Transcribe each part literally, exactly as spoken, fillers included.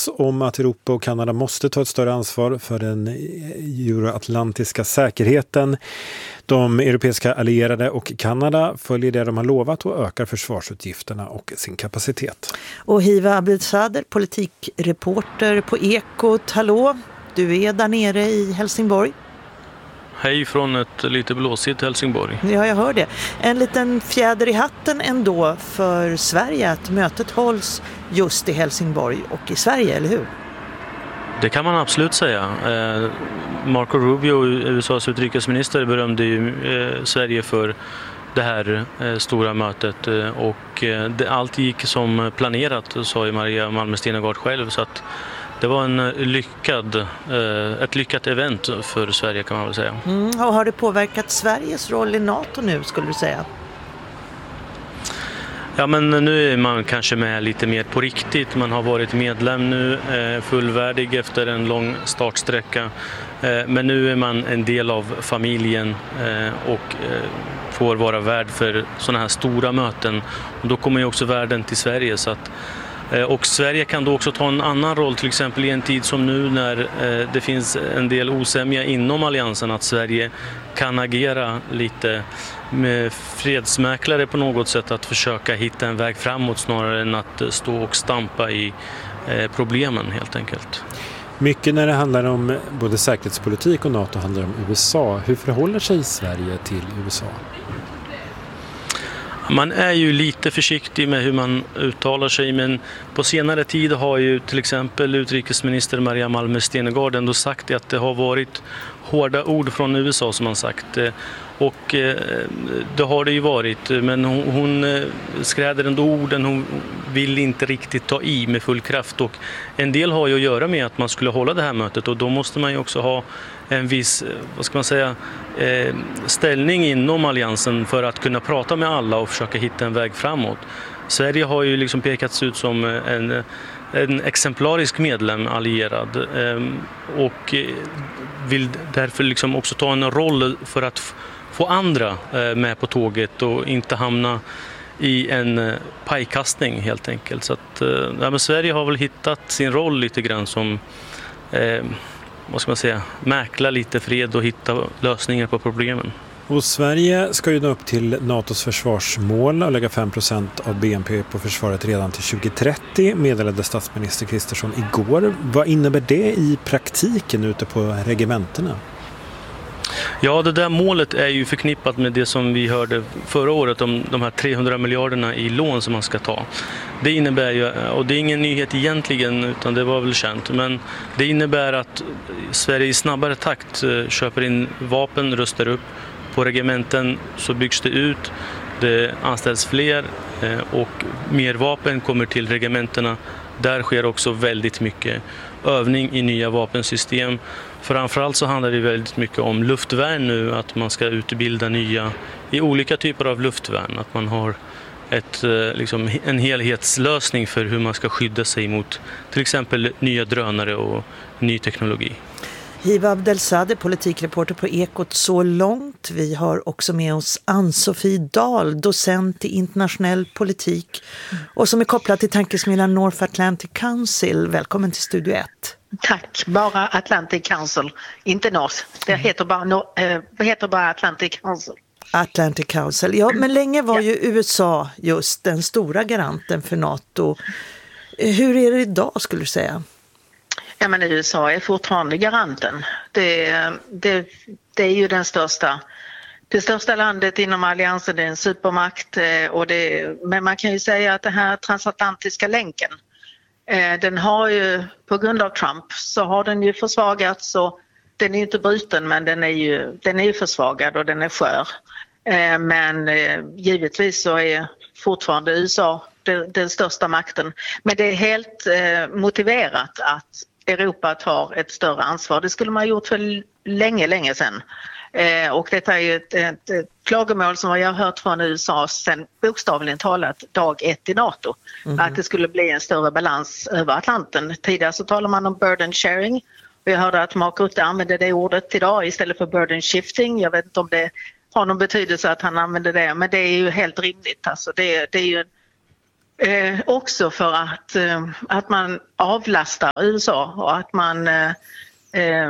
enas om att Europa och Kanada måste ta ett större ansvar för den euroatlantiska säkerheten. De europeiska allierade och Kanada följer det de har lovat och ökar försvarsutgifterna och sin kapacitet. Och Hiva Abdelsader, politikreporter på Ekot. Hallå, du är där nere i Helsingborg. Hej från ett lite blåsigt Helsingborg. Ja, jag hör det. En liten fjäder i hatten ändå för Sverige att mötet hålls just i Helsingborg och i Sverige, eller hur? Det kan man absolut säga. Eh, Marco Rubio, U S A:s utrikesminister, berömde ju eh, Sverige för det här eh, stora mötet eh, och eh, det, allt gick som planerat, sa ju Maria Malmö Stenergard själv, så att det var en lyckad, eh, ett lyckat event för Sverige, kan man väl säga. Mm, och har det påverkat Sveriges roll i NATO nu, skulle du säga? Ja, men nu är man kanske med lite mer på riktigt. Man har varit medlem nu, eh, fullvärdig efter en lång startsträcka. Eh, men nu är man en del av familjen eh, och eh, får vara värd för sådana här stora möten. Och då kommer ju också världen till Sverige, så att och Sverige kan då också ta en annan roll, till exempel i en tid som nu när det finns en del osämja inom alliansen, att Sverige kan agera lite med fredsmäklare på något sätt, att försöka hitta en väg framåt snarare än att stå och stampa i problemen helt enkelt. Mycket när det handlar om både säkerhetspolitik och NATO handlar om U S A. Hur förhåller sig Sverige till U S A? Man är ju lite försiktig med hur man uttalar sig, men på senare tid har ju till exempel utrikesminister Maria Malmö Stenergard ändå sagt att det har varit hårda ord från U S A, som man sagt. Och det har det ju varit, men hon, hon skräder ändå orden, hon vill inte riktigt ta i med full kraft. Och en del har ju att göra med att man skulle hålla det här mötet, och då måste man ju också ha en viss, vad ska man säga, ställning inom alliansen för att kunna prata med alla och försöka hitta en väg framåt. Sverige har ju liksom pekats ut som en, en exemplarisk medlem, allierad, och vill därför liksom också ta en roll för att få andra med på tåget och inte hamna i en pajkastning helt enkelt. Så att, ja, men Sverige har väl hittat sin roll lite grann som eh, vad ska man säga, mäkla lite fred och hitta lösningar på problemen. Och Sverige ska ju nå upp till NATOs försvarsmål och lägga fem procent av B N P på försvaret redan till tjugo trettio, meddelade statsminister Kristersson igår. Vad innebär det i praktiken ute på regementerna? Ja, det där målet är ju förknippat med det som vi hörde förra året om de här trehundra miljarderna i lån som man ska ta. Det innebär ju, och det är ingen nyhet egentligen utan det var väl känt, men det innebär att Sverige i snabbare takt köper in vapen, rustar upp. På regementen så byggs det ut, det anställs fler och mer vapen kommer till regementerna. Där sker också väldigt mycket övning i nya vapensystem. Framförallt så handlar det väldigt mycket om luftvärn nu, att man ska utbilda nya i olika typer av luftvärn. Att man har ett, liksom, en helhetslösning för hur man ska skydda sig mot till exempel nya drönare och ny teknologi. Hiva Abdelsader, politikreporter på Ekot så långt. Vi har också med oss Ann-Sofie Dahl, docent i internationell politik och som är kopplad till tankesmedjan North Atlantic Council. Välkommen till Studio ett. Tack, bara Atlantic Council, inte North. Det heter bara, äh, det heter bara Atlantic Council. Atlantic Council, ja, men länge var ju U S A just den stora garanten för NATO. Hur är det idag, skulle du säga? Ja, men U S A är fortfarande garanten. Det, det, det är ju den största, det största landet inom alliansen, det är en supermakt. Och det, men man kan ju säga att den här transatlantiska länken, den har ju på grund av Trump så har den ju försvagats, och den är ju inte bruten, men den är ju, den är ju försvagad och den är skör. Men givetvis så är fortfarande U S A den, den största makten. Men det är helt motiverat att Europa tar ett större ansvar. Det skulle man ha gjort för länge, länge sedan. Eh, och detta är ju ett, ett, ett klagomål som jag har hört från U S A sedan bokstavligen talat dag ett i NATO. Mm. Att det skulle bli en större balans över Atlanten. Tidigare så talar man om burden sharing. Och jag hörde att Mark Rutte använde det ordet idag istället för burden shifting. Jag vet inte om det har någon betydelse att han använder det, men det är ju helt rimligt. Alltså det, det är ju Eh, också för att, eh, att man avlastar U S A och att man eh, eh,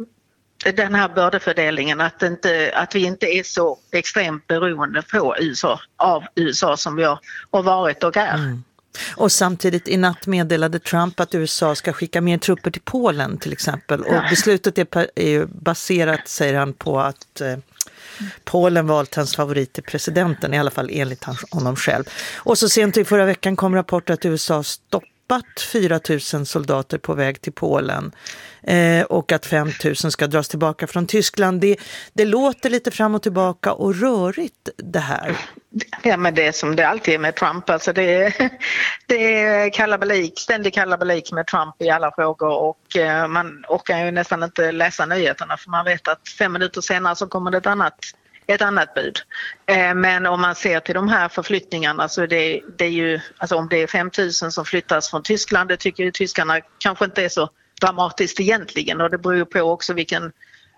den här bördefördelningen, att, inte, att vi inte är så extremt beroende på U S A, av U S A som vi har, har varit och är. Mm. Och samtidigt i natt meddelade Trump att U S A ska skicka mer trupper till Polen till exempel. Och beslutet är ju baserat, säger han, på att eh, Polen valt hans favorit till presidenten, i alla fall enligt honom själv. Och så sent i förra veckan kom rapporter att U S A stoppat fyra tusen soldater på väg till Polen eh, och att fem tusen ska dras tillbaka från Tyskland. Det, det låter lite fram och tillbaka och rörigt det här. Ja, men det är som det alltid är med Trump. Alltså det, är, det är kalabalik, ständig kalabalik med Trump i alla frågor och eh, man orkar ju nästan inte läsa nyheterna för man vet att fem minuter senare så kommer det ett annat, ett annat bud. Eh, men om man ser till de här förflyttningarna så är det, det är ju, alltså om det är fem tusen som flyttas från Tyskland, det tycker ju tyskarna kanske inte är så dramatiskt egentligen och det beror på också vilken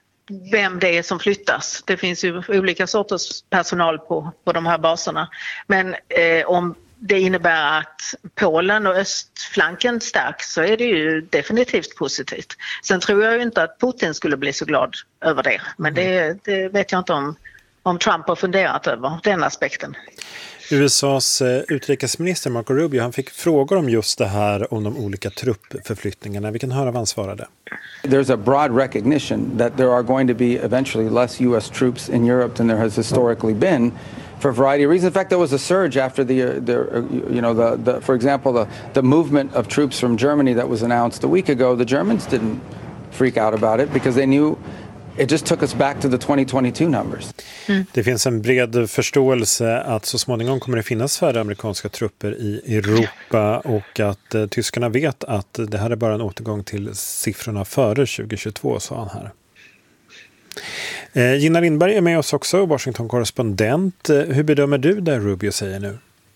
vem det är som flyttas. Det finns ju olika sorters personal på, på de här baserna. Men eh, om det innebär att Polen och östflanken stärks så är det ju definitivt positivt. Sen tror jag ju inte att Putin skulle bli så glad över det. Men det, det vet jag inte om, om Trump har funderat över, den aspekten. U S A:s utrikesminister Marco Rubio, han fick frågor om just det här, om de olika truppförflyttningarna. Vi kan höra vad han svarade. There's a broad recognition that there are going to be eventually less U S troops in Europe than there has historically been for a variety of reasons. In fact, there was a surge after the, the you know, the, the, for example, the, the movement of troops from Germany that was announced a week ago. The Germans didn't freak out about it because they knew it just took us back to the twenty twenty-two numbers. Mm. Det finns en bred förståelse att så småningom kommer det finnas färre amerikanska trupper i Europa och att eh, tyskarna vet att det här är bara en återgång till siffrorna före tjugo tjugotvå, sa han här. Eh, Gina Lindberg är med oss också, Washington-korrespondent. Eh, hur bedömer du det Rubio säger nu?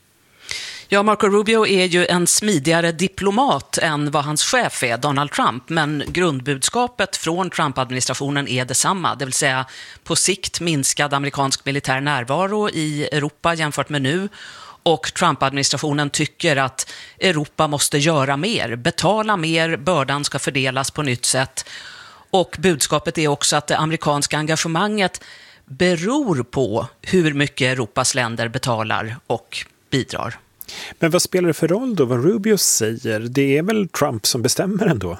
Ja, Marco Rubio är ju en smidigare diplomat än vad hans chef är, Donald Trump. Men grundbudskapet från Trump-administrationen är detsamma. Det vill säga på sikt minskad amerikansk militär närvaro i Europa jämfört med nu. Och Trump-administrationen tycker att Europa måste göra mer, betala mer, bördan ska fördelas på nytt sätt. Och budskapet är också att det amerikanska engagemanget beror på hur mycket Europas länder betalar och bidrar. Men vad spelar det för roll då, vad Rubio säger? Det är väl Trump som bestämmer ändå?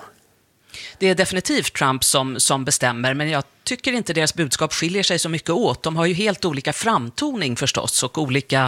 Det är definitivt Trump som, som bestämmer, men jag tycker inte deras budskap skiljer sig så mycket åt. De har ju helt olika framtoning förstås och olika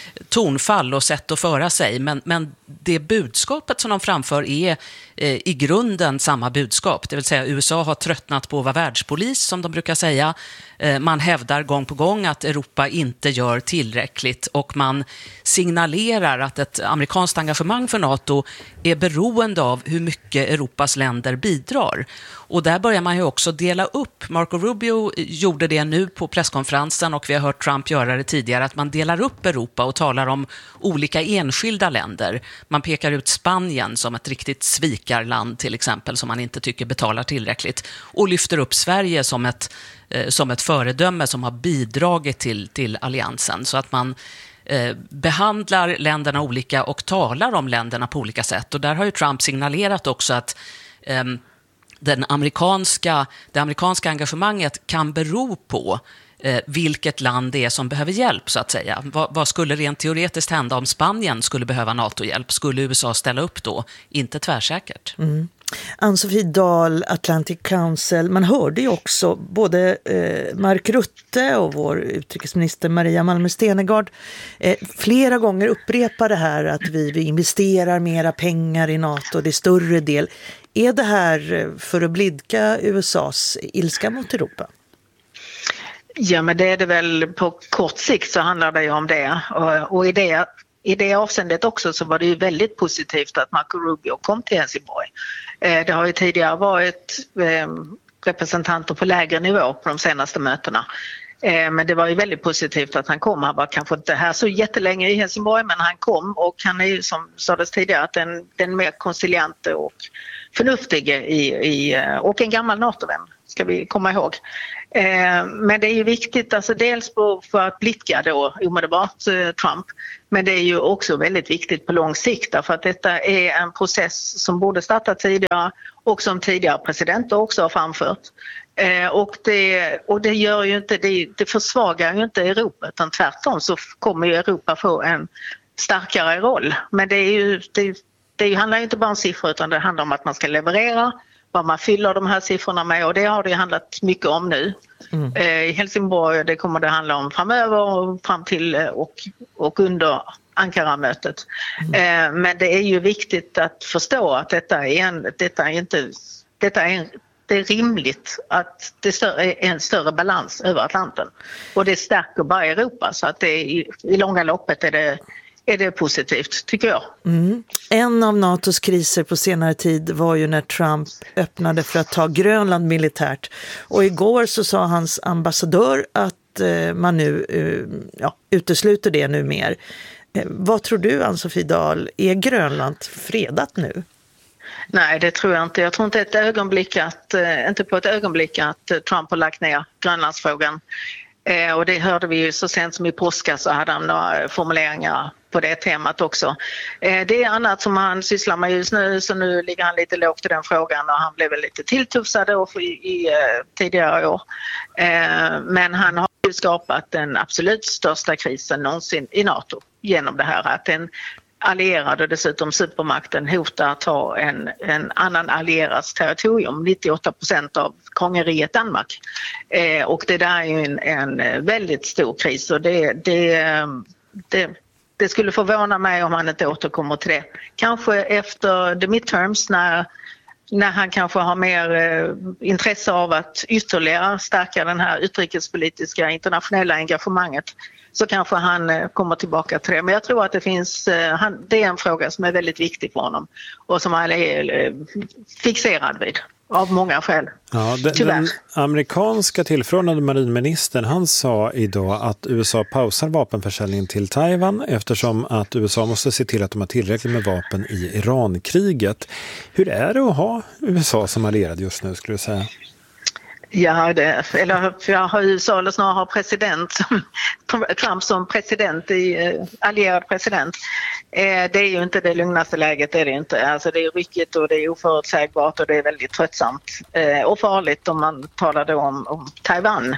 tonfall och sätt att föra sig. Men, men det budskapet som de framför är eh, i grunden samma budskap. Det vill säga U S A har tröttnat på att vara världspolis, som de brukar säga. Eh, man hävdar gång på gång att Europa inte gör tillräckligt och man signalerar att ett amerikanskt engagemang för NATO är beroende av hur mycket Europas länder bidrar. Och där börjar man ju också dela upp. Marco Rubio gjorde det nu på presskonferensen och vi har hört Trump göra det tidigare, att man delar upp Europa och talar om olika enskilda länder. Man pekar ut Spanien som ett riktigt svikarland till exempel, som man inte tycker betalar tillräckligt, och lyfter upp Sverige som ett, eh, som ett föredöme som har bidragit till, till alliansen. Så att man eh, behandlar länderna olika och talar om länderna på olika sätt. Och där har ju Trump signalerat också att eh, den amerikanska, det amerikanska engagemanget kan bero på eh, vilket land det är som behöver hjälp, så att säga. Vad, vad skulle rent teoretiskt hända om Spanien skulle behöva NATO-hjälp? Skulle U S A ställa upp då? Inte tvärsäkert. Mm. Ann-Sofie Dahl, Atlantic Council. Man hörde ju också både eh, Mark Rutte och vår utrikesminister Maria Malmö Stenergard eh, flera gånger upprepar det här att vi, vi investerar mera pengar i NATO, det är större del. Är det här för att blidka U S A:s ilska mot Europa? Ja, men det är det väl på kort sikt, så handlar det ju om det. Och, och i det I det avseendet också så var det ju väldigt positivt att Marco Rubio kom till Helsingborg. Eh, det har ju tidigare varit eh, representanter på lägre nivå på de senaste mötena. Eh, men det var ju väldigt positivt att han kom. Han var kanske inte här så jättelänge i Helsingborg, men han kom och han är ju som sades tidigare att den, den mer konciliante och förnuftige i, i, och en gammal NATO-vän ska vi komma ihåg. Eh, men det är ju viktigt, alltså dels på, för att blicka då omedelbart eh, Trump, men det är ju också väldigt viktigt på lång sikt för att detta är en process som borde starta tidigare och som tidigare presidenter också har framfört. Eh, och, det, och det gör ju inte, det, det försvagar ju inte Europa, utan tvärtom så kommer ju Europa få en starkare roll. Men det är ju, det, det handlar ju inte bara om siffror, utan det handlar om att man ska leverera vad man fyller de här siffrorna med, och det har det handlat mycket om nu. Mm. Eh, I Helsingborg, det kommer det handla om framöver och fram till och, och under Ankara-mötet. Mm. Eh, men det är ju viktigt att förstå att detta är, en, detta är inte, detta är, en, det är rimligt att det är en större balans över Atlanten. Och det stärker bara Europa, så att det är, i, i långa loppet är det är det positivt, tycker jag. Mm. En av NATOs kriser på senare tid var ju när Trump öppnade för att ta Grönland militärt. Och igår så sa hans ambassadör att eh, man nu eh, ja, utesluter det nu mer. Eh, vad tror du, Ann-Sofie Dahl, är Grönland fredat nu? Nej, det tror jag inte. Jag tror inte ett ögonblick att, eh, inte på ett ögonblick att eh, Trump har lagt ner Grönlandsfrågan. Eh, och det hörde vi ju så sent som i påska, så hade han några formuleringar på det temat också. Eh, det är annat som han sysslar med just nu, så nu ligger han lite lågt i den frågan och han blev väl lite tilltufsad i, i eh, tidigare år. Eh, men han har ju skapat den absolut största krisen någonsin i NATO genom det här, att en allierad och dessutom supermakten hotar att ta en, en annan allierats territorium, nittioåtta procent av kongeriket Danmark. Eh, och det där är ju en, en väldigt stor kris, och det, det, det, det skulle förvåna mig om han inte återkommer till det. Kanske efter the midterms, när, när han kanske har mer eh, intresse av att ytterligare stärka den här utrikespolitiska internationella engagemanget, så kanske han kommer tillbaka till det. Men jag tror att det finns, han, det är en fråga som är väldigt viktig för honom och som han är fixerad vid av många skäl. Ja, den, den amerikanska tillförordnade marinministern, han sa idag att U S A pausar vapenförsäljningen till Taiwan eftersom att U S A måste se till att de har tillräckligt med vapen i Irankriget. Hur är det att ha U S A som allierad just nu, skulle du säga? Ja, det, eller jag har U S A eller snarare har president, Trump som president, i, allierad president. Eh, det är ju inte det lugnaste läget, det är det inte. Alltså det är ryckigt och det är oförutsägbart och det är väldigt tröttsamt eh, och farligt om man talar då om, om Taiwan.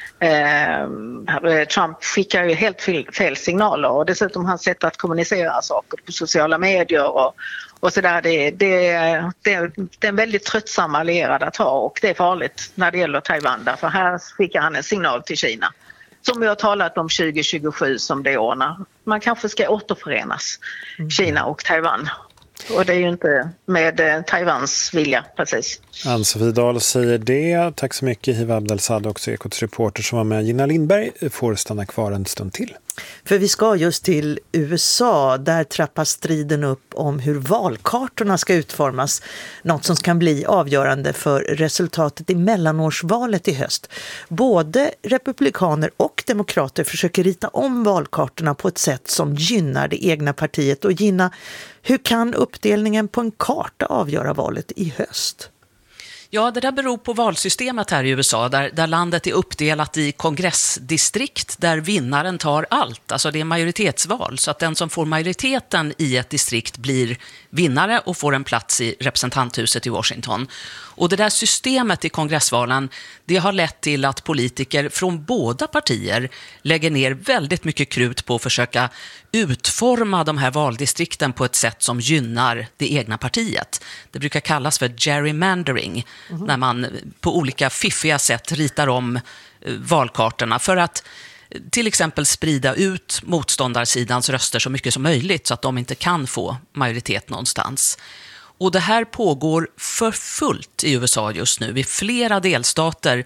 Eh, Trump skickar ju helt fel, fel signaler, och dessutom hans sätt att kommunicera saker på sociala medier och Och så där, det, det, det, det är en väldigt tröttsam allierad att ha, och det är farligt när det gäller Taiwan. Därför här skickar han en signal till Kina, som vi har talat om tjugo tjugosju som det år när man kanske ska återförenas, mm. Kina och Taiwan. Och det är ju inte med Taiwans vilja, precis. Ann-Sofie Dahl säger det. Tack så mycket, Hiva Abdelsad, också Ekots reporter som var med. Gina Lindberg får stanna kvar en stund till. För vi ska just till U S A, där trappas striden upp om hur valkartorna ska utformas. Något som kan bli avgörande för resultatet i mellanårsvalet i höst. Både republikaner och demokrater försöker rita om valkartorna på ett sätt som gynnar det egna partiet. Och Gina, hur kan uppdelningen på en karta avgöra valet i höst? Ja, det där beror på valsystemet här i U S A, där, där landet är uppdelat i kongressdistrikt där vinnaren tar allt. Alltså det är majoritetsval, så att den som får majoriteten i ett distrikt blir vinnare och får en plats i representanthuset i Washington. Och det där systemet i kongressvalen, det har lett till att politiker från båda partier lägger ner väldigt mycket krut på att försöka utforma de här valdistrikten på ett sätt som gynnar det egna partiet. Det brukar kallas för gerrymandering, mm-hmm. när man på olika fiffiga sätt ritar om valkartorna för att till exempel sprida ut motståndarsidans röster så mycket som möjligt så att de inte kan få majoritet någonstans. Och det här pågår för fullt i U S A just nu i flera delstater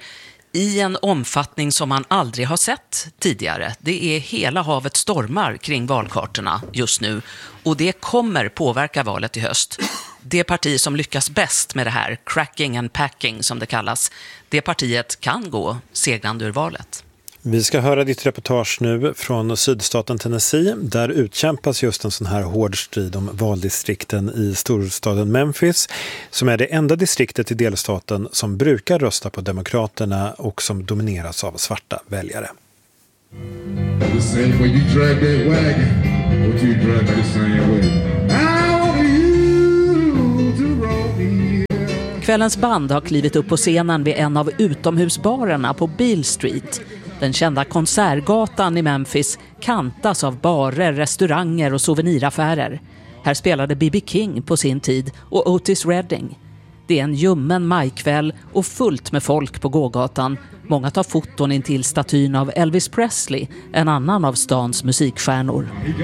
i en omfattning som man aldrig har sett tidigare. Det är hela havet stormar kring valkartorna just nu, och det kommer påverka valet i höst. Det parti som lyckas bäst med det här, cracking and packing som det kallas, det partiet kan gå segrande ur valet. Vi ska höra ditt reportage nu från sydstaten Tennessee. Där utkämpas just en sån här hård strid om valdistrikten i storstaden Memphis, som är det enda distriktet i delstaten som brukar rösta på Demokraterna och som domineras av svarta väljare. The same way you drag that wagon, what you drag me the same way. I want you to roll me. Kvällens band har klivit upp på scenen vid en av utomhusbarerna på Beale Street. Den kända konsertgatan i Memphis kantas av barer, restauranger och souveniraffärer. Här spelade B B King på sin tid och Otis Redding. Det är en ljummen majkväll och fullt med folk på gågatan. Många tar foton in till statyn av Elvis Presley, en annan av stans musikstjärnor.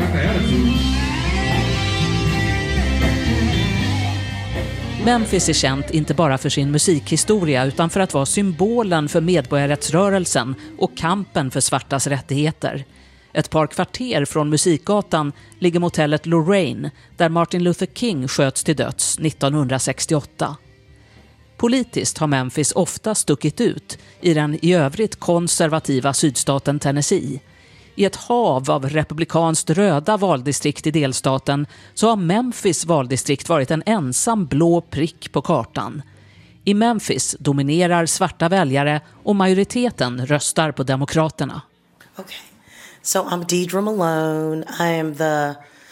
Memphis är känt inte bara för sin musikhistoria utan för att vara symbolen för medborgarrättsrörelsen och kampen för svartas rättigheter. Ett par kvarter från musikgatan ligger motellet Lorraine, där Martin Luther King sköts till döds nittonhundrasextioåtta. Politiskt har Memphis ofta stuckit ut i den i övrigt konservativa sydstaten Tennessee. I ett hav av republikanskt röda valdistrikt i delstaten så har Memphis valdistrikt varit en ensam blå prick på kartan. I Memphis dominerar svarta väljare och majoriteten röstar på Demokraterna. Okay. So I'm Deidre Malone. I am the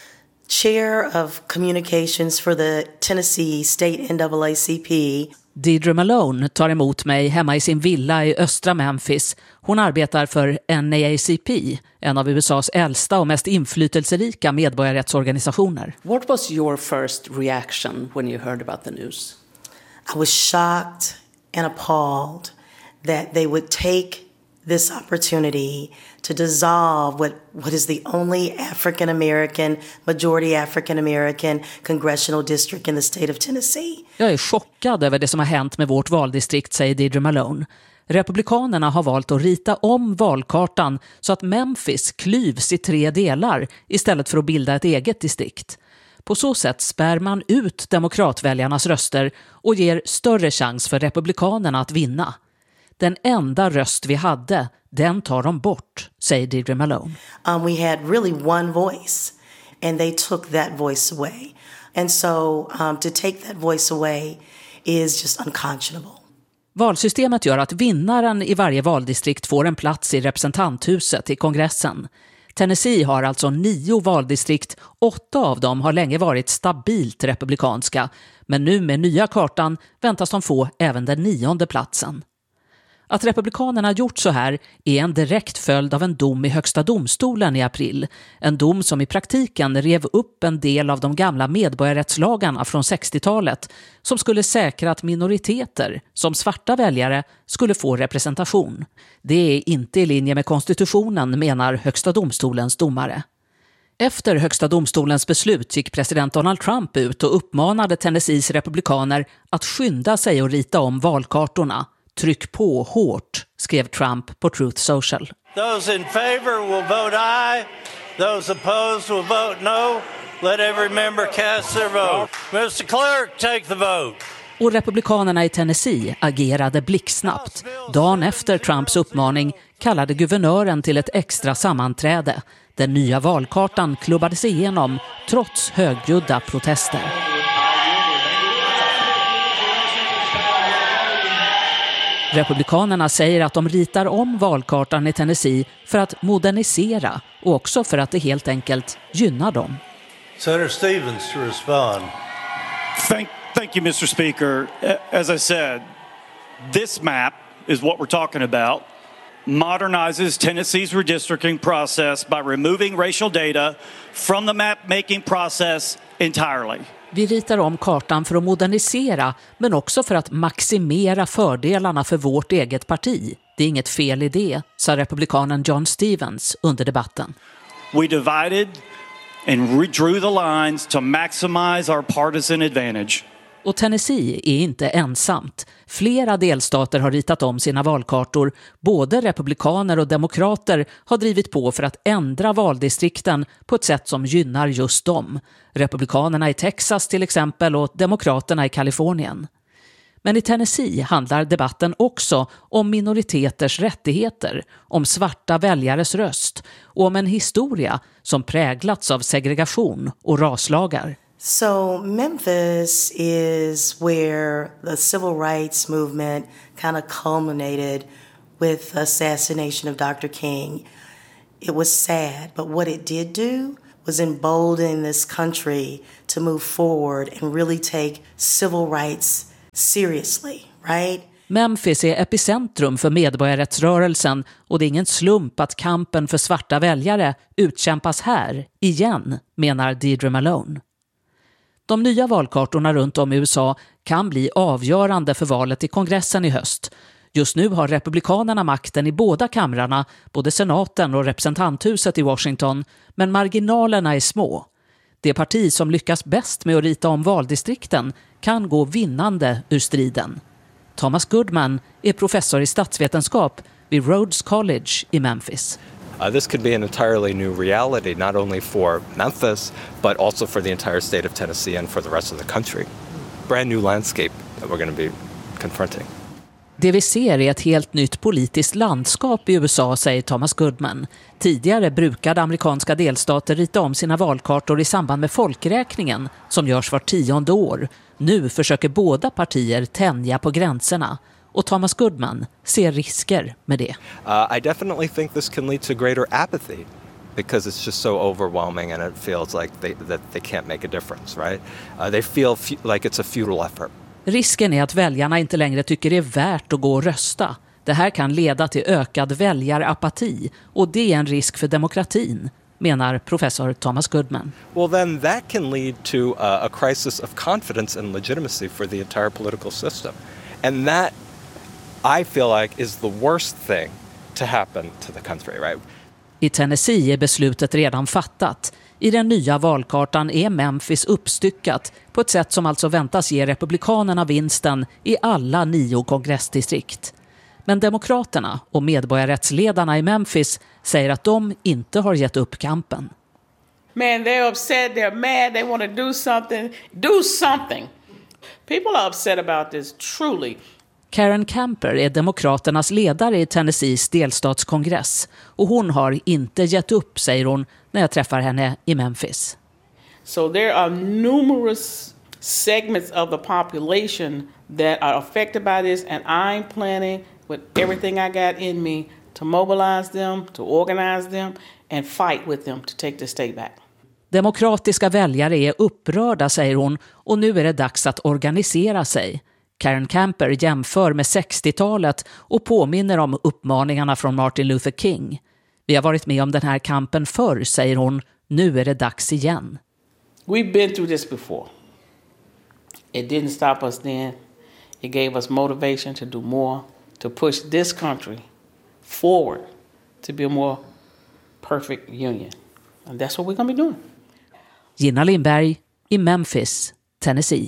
chair of communications for the Tennessee State N double A C P. Deidre Malone tar emot mig hemma i sin villa i östra Memphis. Hon arbetar för N double A C P, en av U S A:s äldsta och mest inflytelserika medborgarrättsorganisationer. What was your first reaction when you heard about the news? I was shocked and appalled that they would take this opportunity to dissolve what, what is the only African-American, majority African-American congressional district in the state of Tennessee. Jag är chockad över det som har hänt med vårt valdistrikt, säger Deidre Malone. Republikanerna har valt att rita om valkartan så att Memphis klyvs i tre delar istället för att bilda ett eget distrikt. På så sätt spär man ut demokratväljarnas röster och ger större chans för republikanerna att vinna. Den enda röst vi hade, den tar de bort, säger Deidre Malone. Um, we had really one voice and they took that voice away. And so um, to take that voice away is just unconscionable. Valsystemet gör att vinnaren i varje valdistrikt får en plats i representanthuset i kongressen. Tennessee har alltså nio valdistrikt, åtta av dem har länge varit stabilt republikanska. Men nu med nya kartan väntas de få även den nionde platsen. Att republikanerna gjort så här är en direkt följd av en dom i högsta domstolen i april. En dom som i praktiken rev upp en del av de gamla medborgarrättslagarna från sextiotalet som skulle säkra att minoriteter, som svarta väljare, skulle få representation. Det är inte i linje med konstitutionen, menar högsta domstolens domare. Efter högsta domstolens beslut gick president Donald Trump ut och uppmanade Tennessees republikaner att skynda sig och rita om valkartorna. Tryck på hårt, skrev Trump på Truth Social. Those in favor will vote aye. Those opposed will vote no. Let every member cast their vote. mister Clerk, take the vote. Och republikanerna i Tennessee agerade blixtsnabbt. Dagen efter Trumps uppmaning kallade guvernören till ett extra sammanträde. Den nya valkartan klubbades igenom trots högljudda protester. Republikanerna säger att de ritar om valkartan i Tennessee för att modernisera och också för att det helt enkelt gynnar dem. Senator Stevens to respond. Thank, thank you, mister Speaker. As I said, this map is what we're talking about. Modernizes Tennessee's redistricting process by removing racial data from the map-making process entirely. Vi ritar om kartan för att modernisera, men också för att maximera fördelarna för vårt eget parti. Det är inget fel i det, sa republikanen John Stevens under debatten. We divided and redrew the lines to maximize our partisan advantage. Och Tennessee är inte ensamt. Flera delstater har ritat om sina valkartor. Både republikaner och demokrater har drivit på för att ändra valdistrikten på ett sätt som gynnar just dem. Republikanerna i Texas till exempel och demokraterna i Kalifornien. Men i Tennessee handlar debatten också om minoriteters rättigheter, om svarta väljares röst och om en historia som präglats av segregation och raslagar. So Memphis is where the civil rights movement kind of culminated with the assassination of Doctor King. It was sad, but what it did do was embolden this country to move forward and really take civil rights seriously, right? Memphis är epicentrum för medborgarrättsrörelsen och det är ingen slump att kampen för svarta väljare utkämpas här igen, menar Deirdre Malone. De nya valkartorna runt om i U S A kan bli avgörande för valet i kongressen i höst. Just nu har republikanerna makten i båda kamrarna, både senaten och representanthuset i Washington, men marginalerna är små. Det parti som lyckas bäst med att rita om valdistrikten kan gå vinnande ur striden. Thomas Goodman är professor i statsvetenskap vid Rhodes College i Memphis. Uh, this could be an entirely new reality, not only for Memphis, but also for the entire state of Tennessee and for the rest of the country. Brand new landscape that we're going to be confronting. Det vi ser är ett helt nytt politiskt landskap i U S A, säger Thomas Goodman. Tidigare brukade amerikanska delstater rita om sina valkartor i samband med folkräkningen som görs var tionde år. Nu försöker båda partier tänja på gränserna. Och Thomas Goodman ser risker med det. Uh, I definitely think this can lead to greater apathy because it's just so overwhelming and it feels like they, that they can't make a difference, right? Uh, they feel fu- like it's a futile effort. Risken är att väljarna inte längre tycker det är värt att gå och rösta. Det här kan leda till ökad väljarapati och det är en risk för demokratin, menar professor Thomas Goodman. Well, then that can lead to uh, a crisis of confidence and legitimacy for the entire political system. And that, I feel like, is the worst thing to happen to the country, right? I Tennessee är beslutet redan fattat. I den nya valkartan är Memphis uppstyckat på ett sätt som alltså väntas ge republikanerna vinsten i alla nio kongressdistrikt. Men demokraterna och medborgarrättsledarna i Memphis säger att de inte har gett upp kampen. Man, they're upset, they're mad, they want to do something. Do something. People are upset about this, truly. Karen Camper är demokraternas ledare i Tennessees delstatskongress och hon har inte gett upp, säger hon när jag träffar henne i Memphis. So there are numerous segments of the population that are affected by this and I'm planning with everything I got in me to mobilize them, to organize them and fight with them to take the state back. Demokratiska väljare är upprörda, säger hon, och nu är det dags att organisera sig. Karen Camper jämför med sextiotalet och påminner om uppmaningarna från Martin Luther King. Vi har varit med om den här kampen förr, säger hon. Nu är det dags igen. We've been through this before. It didn't stop us then. It gave us motivation to do more, to push this country forward to be a more perfect union. And that's what we're going to be doing. Gina Lindberg i Memphis, Tennessee.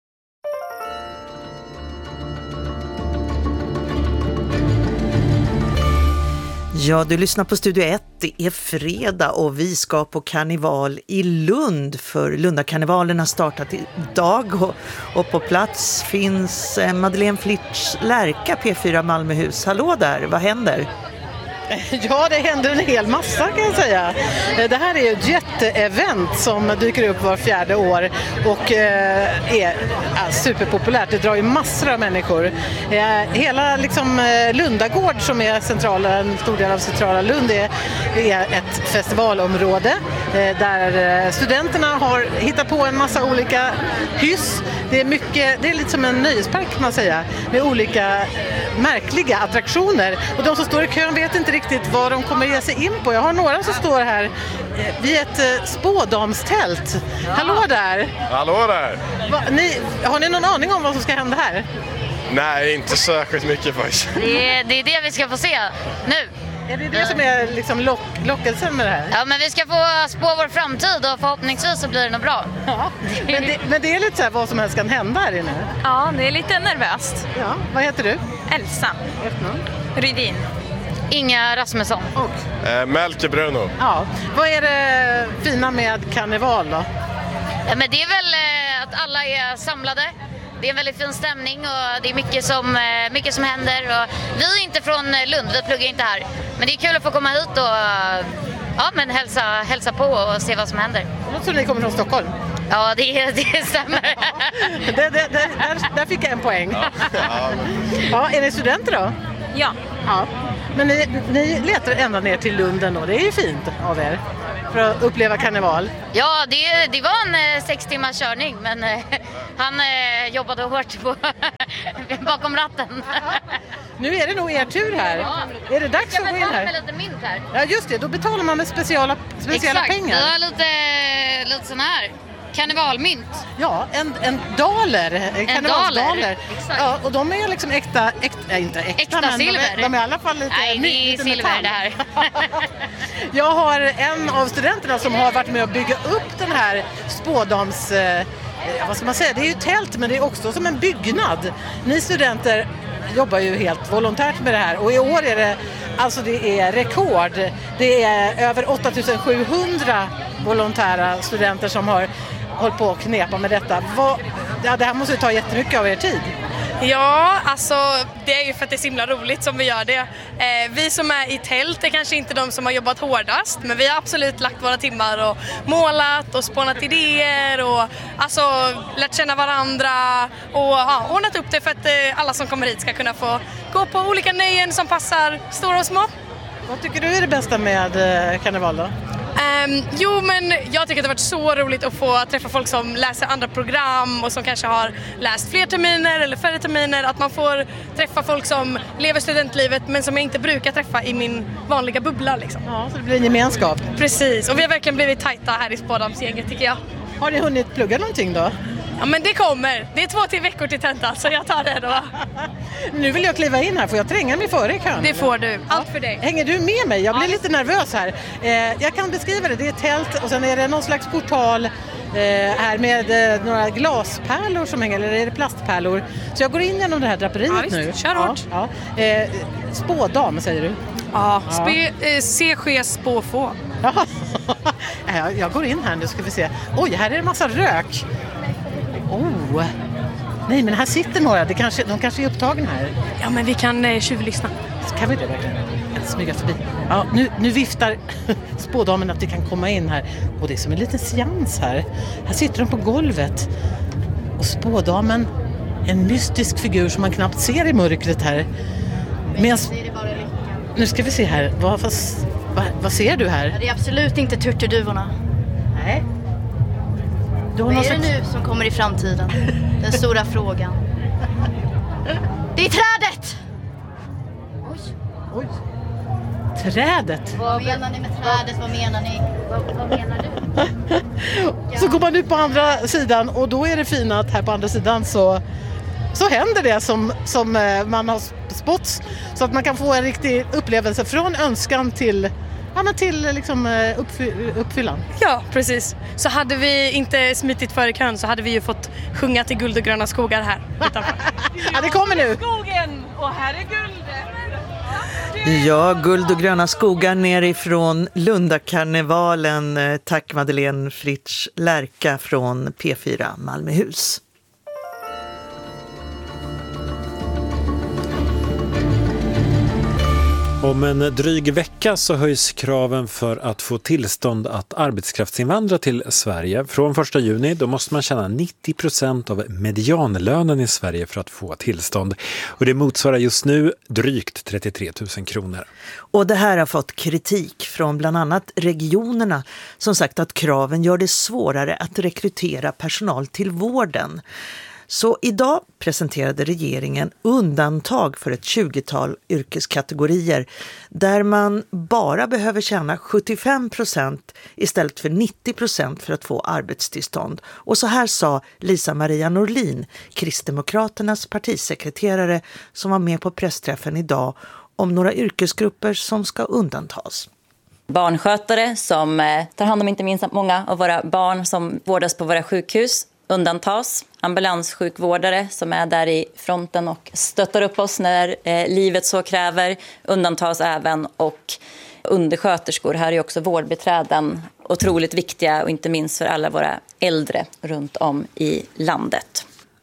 Ja, du lyssnar på Studio ett. Det är fredag och vi ska på karneval i Lund, för Lundakarnevalen har startat idag och, och på plats finns Madeleine Flitsch Lärka, P fyra Malmöhus. Hallå där, vad händer? Ja, det händer en hel massa kan jag säga. Det här är ett jätteevent som dyker upp var fjärde år och är superpopulärt. Det drar ju massor av människor. Hela liksom Lundagård som är centrala, en stor del av centrala Lund är, är ett festivalområde där studenterna har hittat på en massa olika hyss. Det är mycket, det är lite som en nöjespark kan man säga, med olika märkliga attraktioner. Och de som står i kön vet inte riktigt vad de kommer ge sig in på. Jag har några som står här vid ett spådamstält. Hallå där! Hallå där! Va, ni, har ni någon aning om vad som ska hända här? Nej, inte särskilt mycket faktiskt. Det är, det är det vi ska få se nu. Är det det som är liksom lock, lockelsen med det här? Ja, men vi ska få spå vår framtid och förhoppningsvis så blir det nog bra. Ja. Men, det, men det är lite så här vad som helst kan hända här inne. Ja, det är lite nervöst. Ja. Vad heter du? Elsa. Efternamn? Rydin. Inga Rasmusson. Och? Eh, Melke Bruno. Ja. Vad är det fina med karneval då? Ja, men det är väl eh, att alla är samlade. Det är en väldigt fin stämning och det är mycket som, mycket som händer. Och vi är inte från Lund, vi pluggar inte här. Men det är kul att få komma hit och ja, men hälsa, hälsa på och se vad som händer. Och så ni kommer från Stockholm? Ja, det, det stämmer. det, det, det, där, där fick jag en poäng. Ja. Ja, är ni studenter då? Ja. Ja. Men ni, ni letar ända ner till Lunden och det är ju fint av er för att uppleva karneval. Ja, det, det var en eh, sex timmars körning, men eh, han eh, jobbade hårt på bakom ratten. Nu är det nog er tur här. Ja. Är det dags att gå in här? Med lite mynt här? Ja, just det. Då betalar man med speciella, speciella Exakt. pengar. Vi har lite, lite sån här karnevalmynt. Ja, en, en daler. En karnevalsdaler. Exakt. Ja, och de är liksom äkta, äkta äh, inte äkta, äkta men silver. De är, de är i alla fall lite Nej, det är lite silver metall. det här. Jag har en av studenterna som har varit med att bygga upp den här spådams... Eh, vad ska man säga? Det är ju tält, men det är också som en byggnad. Ni studenter jobbar ju helt volontärt med det här och i år är det, alltså det är rekord. Det är över åtta tusen sjuhundra volontära studenter som har hållit på att knepa med detta. Vad, ja, det här måste ju ta jättemycket av er tid. Ja, alltså det är ju för att det är så himla roligt som vi gör det. Eh, vi som är i tält är kanske inte de som har jobbat hårdast, men vi har absolut lagt våra timmar och målat och spånat idéer och alltså lärt känna varandra och ja, ordnat upp det för att eh, alla som kommer hit ska kunna få gå på olika nöjen som passar stora och små. Vad tycker du är det bästa med eh, karneval då? Um, jo, men jag tycker att det har varit så roligt att få träffa folk som läser andra program och som kanske har läst fler terminer eller färre terminer. Att man får träffa folk som lever studentlivet men som jag inte brukar träffa i min vanliga bubbla. Liksom. Ja, så det blir en gemenskap. Precis, och vi har verkligen blivit tajta här i Spådamsgänget tycker jag. Har ni hunnit plugga någonting då? Ja, men det kommer. Det är två till veckor till tenta, så jag tar det då. Nu vill jag kliva in här, får jag tränga mig före i kön? Det får du, allt för dig. Hänger du med mig? Jag blir lite nervös här. Eh, jag kan beskriva det, det är ett tält och sen är det någon slags portal eh, här med eh, några glaspärlor som hänger, eller är det plastpärlor? Så jag går in genom det här draperiet ja, visst. nu. Kör hårt. Ja, ja. Eh, spådam säger du? Ja, spe, eh, se, ske, spå, få. jag, jag går in här nu, ska vi se. Oj, här är det en massa rök. Oh, nej men här sitter några, det kanske, de kanske är upptagen här. Ja men vi kan eh, tjuvlyssna. Kan vi det verkligen? Smyga förbi. Ja, nu, nu viftar spådamen att vi kan komma in här. Och det är som en liten seans här. Här sitter de på golvet. Och spådamen, en mystisk figur som man knappt ser i mörkret här. Men nu ska vi se här, vad, vad, vad, vad ser du här? Det är absolut inte turturduvorna. Nej. Vad är det slags... nu som kommer i framtiden? Den stora frågan. Det är trädet! Oj. Oj. Trädet? Vad menar ni med trädet? Vad menar ni? Vad, vad menar du? Så går man ut på andra sidan och då är det fina att här på andra sidan så, så händer det som, som man har spått. Så att man kan få en riktig upplevelse från önskan till... Ja, men till liksom uppfy- uppfyllan. Ja, precis. Så hade vi inte smitit för i kön så hade vi ju fått sjunga till guld och gröna skogar här utanför. Ja, det kommer nu. Skogen och här är guldet. Ja, guld och gröna skogar nerifrån Lundakarnevalen. Tack Madeleine Fritsch Lärka från P fyra Malmöhus. Om en dryg vecka så höjs kraven för att få tillstånd att arbetskraftsinvandra till Sverige. Från första juni då måste man tjäna nittio procent av medianlönen i Sverige för att få tillstånd. Och det motsvarar just nu drygt trettiotre tusen kronor. Och det här har fått kritik från bland annat regionerna som sagt att kraven gör det svårare att rekrytera personal till vården. Så idag presenterade regeringen undantag för ett tjugotal yrkeskategorier där man bara behöver tjäna sjuttiofem procent istället för nittio procent för att få arbetstillstånd. Och så här sa Lisa Maria Norlin, Kristdemokraternas partisekreterare som var med på pressträffen idag om några yrkesgrupper som ska undantas. Barnskötare som tar hand om inte minst många av våra barn som vårdas på våra sjukhus undantas. Ambulanssjukvårdare som är där i fronten och stöttar upp oss när eh, livet så kräver undantas även, och undersköterskor. Här är också vårdbiträden otroligt viktiga och inte minst för alla våra äldre runt om i landet.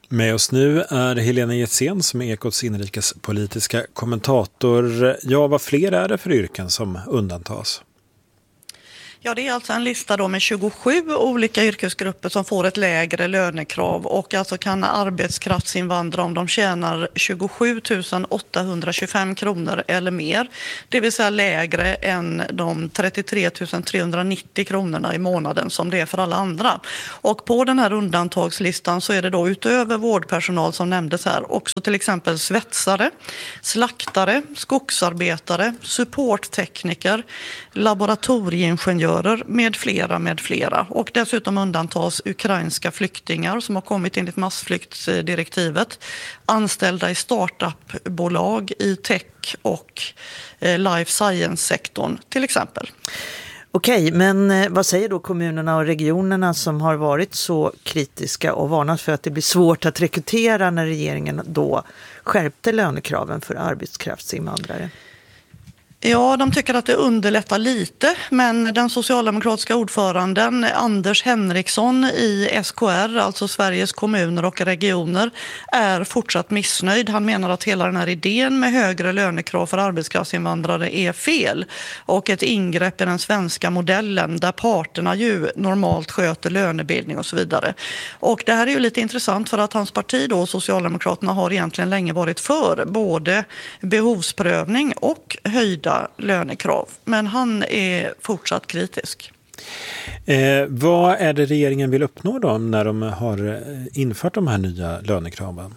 Med oss nu är Helena Getsén som är Ekots inrikespolitiska kommentator. Ja, vad fler är det för yrken som undantas? Ja, det är alltså en lista då med tjugosju olika yrkesgrupper som får ett lägre lönekrav och alltså kan arbetskraftsinvandra om de tjänar tjugosju tusen åttahundratjugofem kronor eller mer. Det vill säga lägre än de trettiotre tusen trehundranittio kronorna i månaden som det är för alla andra. Och på den här undantagslistan så är det då utöver vårdpersonal som nämndes här också till exempel svetsare, slaktare, skogsarbetare, supporttekniker, laboratorieingenjörer med flera med flera. Och dessutom undantas ukrainska flyktingar som har kommit enligt massflyktsdirektivet, anställda i startupbolag i tech och life science-sektorn till exempel. Okej, men vad säger då kommunerna och regionerna som har varit så kritiska och varnat för att det blir svårt att rekrytera när regeringen då skärpte lönekraven för arbetskraftsinvandrare? Ja, de tycker att det underlättar lite, men den socialdemokratiska ordföranden Anders Henriksson i S K R, alltså Sveriges kommuner och regioner, är fortsatt missnöjd. Han menar att hela den här idén med högre lönekrav för arbetskraftsinvandrare är fel och ett ingrepp i den svenska modellen där parterna ju normalt sköter lönebildning och så vidare. Och det här är ju lite intressant för att hans parti då, Socialdemokraterna, har egentligen länge varit för både behovsprövning och höjda lönekrav. Men han är fortsatt kritisk. Eh, vad är det regeringen vill uppnå då när de har infört de här nya lönekraven?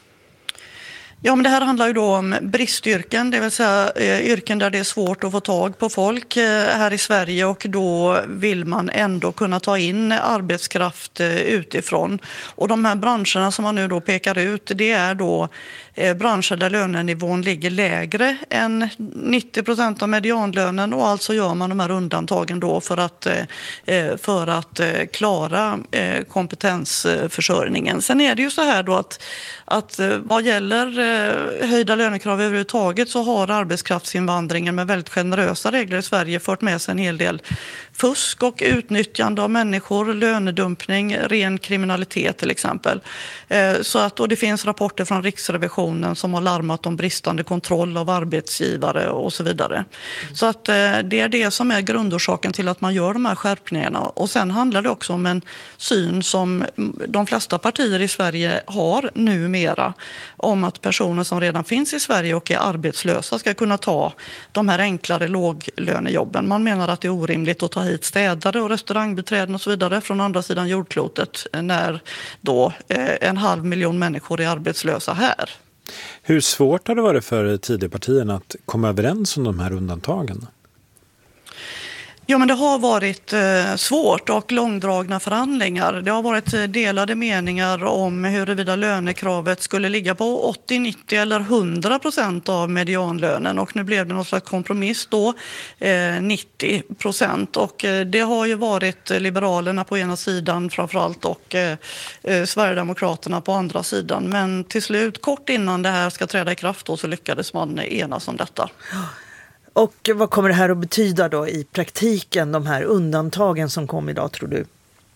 Ja, men det här handlar ju då om bristyrken, det vill säga eh, yrken där det är svårt att få tag på folk eh, här i Sverige, och då vill man ändå kunna ta in arbetskraft eh, utifrån. Och de här branscherna som man nu då pekar ut, det är då eh, branscher där lönenivån ligger lägre än nittio procent av medianlönen, och alltså gör man de här undantagen då för att, eh, för att eh, klara eh, kompetensförsörjningen. Sen är det ju så här då att, att eh, vad gäller höjda lönekrav överhuvudtaget så har arbetskraftsinvandringen med väldigt generösa regler i Sverige fört med sig en hel del fusk och utnyttjande av människor, lönedumpning, ren kriminalitet till exempel. Så att, och det finns rapporter från Riksrevisionen som har larmat om bristande kontroll av arbetsgivare och så vidare. Så att det är det som är grundorsaken till att man gör de här skärpningarna. Och sen handlar det också om en syn som de flesta partier i Sverige har numera, om att personer som redan finns i Sverige och är arbetslösa ska kunna ta de här enklare låglönejobben. Man menar att det är orimligt att ta hit städare och restaurangbiträden och så vidare från andra sidan jordklotet när då en halv miljon människor är arbetslösa här. Hur svårt har det varit för Tidöpartierna att komma överens om de här undantagen? Ja, men det har varit eh, svårt och långdragna förhandlingar. Det har varit eh, delade meningar om huruvida lönekravet skulle ligga på åttio, nittio eller hundra procent av medianlönen. Och nu blev det någon slags kompromiss då, eh, nittio procent. Och eh, det har ju varit Liberalerna på ena sidan framförallt och eh, eh, Sverigedemokraterna på andra sidan. Men till slut, kort innan det här ska träda i kraft då, så lyckades man enas om detta. Och vad kommer det här att betyda då i praktiken, de här undantagen som kom idag, tror du?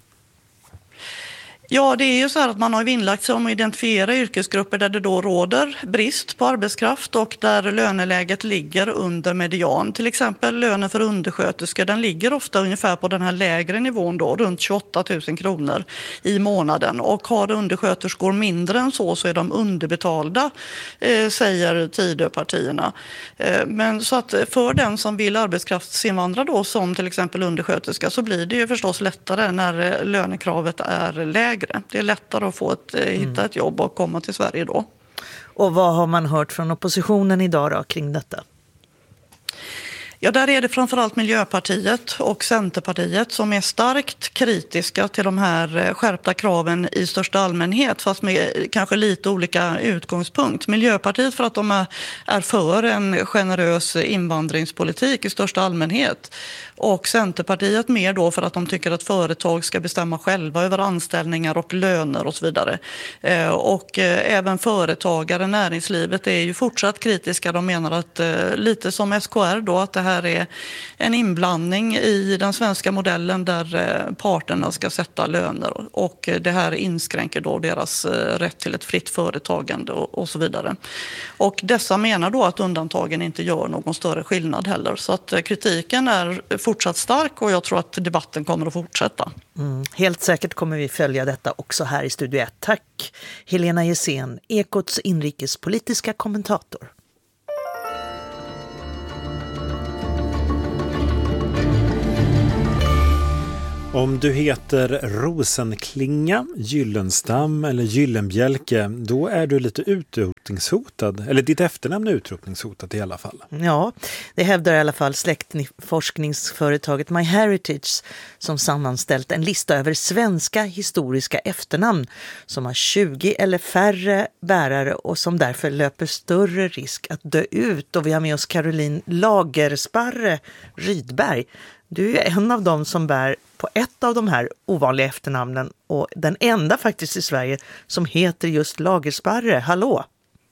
Ja, det är ju så här att man har vinnlagt sig om att identifiera yrkesgrupper där det då råder brist på arbetskraft och där löneläget ligger under median. Till exempel lönen för undersköterskor, den ligger ofta ungefär på den här lägre nivån då, runt tjugoåtta tusen kronor i månaden. Och har undersköterskor mindre än så så är de underbetalda, eh, säger Tidöpartierna. Eh, men så att för den som vill arbetskraftsinvandra då, som till exempel undersköterska, så blir det ju förstås lättare när lönekravet är lägre. Det är lättare att få ett, hitta ett jobb och komma till Sverige då. Och vad har man hört från oppositionen idag då kring detta? Ja, där är det framförallt Miljöpartiet och Centerpartiet som är starkt kritiska till de här skärpta kraven i största allmänhet, fast med kanske lite olika utgångspunkt. Miljöpartiet för att de är, är för en generös invandringspolitik i största allmänhet, och Centerpartiet mer då för att de tycker att företag ska bestämma själva över anställningar och löner och så vidare. Eh, och eh, även företagare, näringslivet är ju fortsatt kritiska. De menar att eh, lite som S K R då, att det här här är en inblandning i den svenska modellen där parterna ska sätta löner och det här inskränker då deras rätt till ett fritt företagande och, och så vidare. Och dessa menar då att undantagen inte gör någon större skillnad heller. Så att kritiken är fortsatt stark och jag tror att debatten kommer att fortsätta. Mm, helt säkert kommer vi följa detta också här i Studio ett. Tack Helena Gessén, Ekots inrikespolitiska kommentator. Om du heter Rosenklinga, Gyllenstam eller Gyllenbjälke, då är du lite utrotningshotad. Eller ditt efternamn är utrotningshotat i alla fall. Ja, det hävdar i alla fall släktforskningsföretaget MyHeritage som sammanställt en lista över svenska historiska efternamn som har tjugo eller färre bärare och som därför löper större risk att dö ut. Och vi har med oss Caroline Lagersparre Rydberg. Du är en av dem som bär på ett av de här ovanliga efternamnen och den enda faktiskt i Sverige som heter just Lagersparre. Hallå!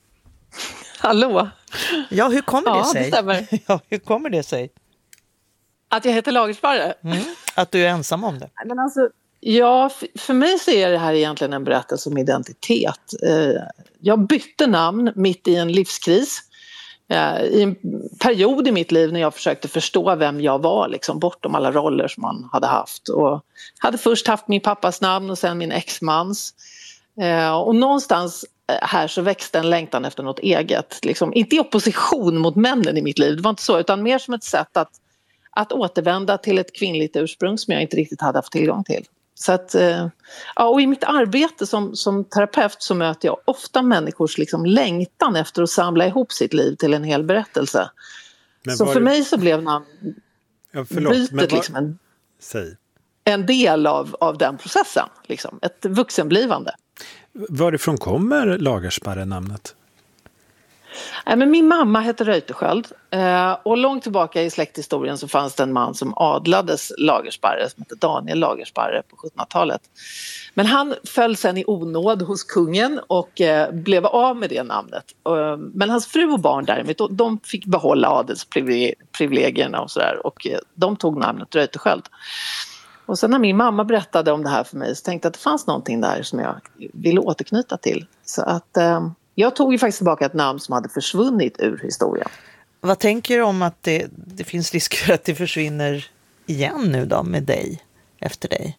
Hallå! Ja, hur kommer ja, det sig? Det stämmer. Ja, hur kommer det sig? Att jag heter Lagersparre? Mm. Att du är ensam om det? Men alltså, ja, för mig så är det här egentligen en berättelse om identitet. Jag bytte namn mitt i en livskris. I en period i mitt liv när jag försökte förstå vem jag var liksom, bortom alla roller som man hade haft. Och hade först haft min pappas namn och sen min exmans. Och någonstans här så växte en längtan efter något eget. Liksom, inte i opposition mot männen i mitt liv, det var inte så, utan mer som ett sätt att, att återvända till ett kvinnligt ursprung som jag inte riktigt hade haft tillgång till. Så att, ja, och i mitt arbete som, som terapeut så möter jag ofta människors liksom längtan efter att samla ihop sitt liv till en hel berättelse. Men så för det... mig så blev namn ja, förlåt, bytet var... liksom en, Säg. en del av, av den processen. Liksom, ett vuxenblivande. Varifrån kommer Lagersparre namnet? Nej, men min mamma hette Reuterskiöld och långt tillbaka i släkthistorien så fanns det en man som adlades Lagersparre som hette Daniel Lagersparre på sjuttonhundratalet. Men han föll sen i onåd hos kungen och blev av med det namnet. Men hans fru och barn däremot, de fick behålla adelsprivilegierna och sådär och de tog namnet Reuterskiöld. Och sen när min mamma berättade om det här för mig så tänkte jag att det fanns någonting där som jag ville återknyta till. Så att... Jag tog ju faktiskt tillbaka ett namn som hade försvunnit ur historien. Vad tänker du om att det, det finns risk för att det försvinner igen nu då med dig, efter dig?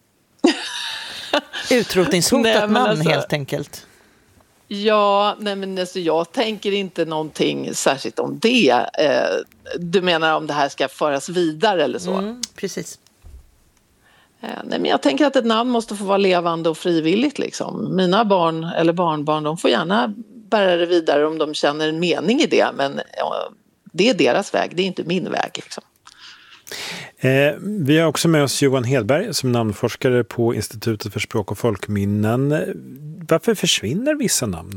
Utrotningshotat nej, namn alltså, helt enkelt. Ja, nej men alltså, jag tänker inte någonting särskilt om det. Du menar om det här ska föras vidare eller så? Mm, precis. Nej, men jag tänker att ett namn måste få vara levande och frivilligt. Liksom. Mina barn eller barnbarn, de får gärna bära det vidare om de känner en mening i det. Men ja, det är deras väg, det är inte min väg. Liksom. Eh, vi har också med oss Johan Hedberg som namnforskare på Institutet för språk och folkminnen. Varför försvinner vissa namn?